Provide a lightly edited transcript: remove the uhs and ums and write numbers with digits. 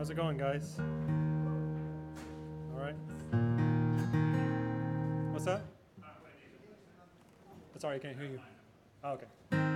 How's it going, guys? All right. What's that? Sorry, I can't hear you. Oh, okay.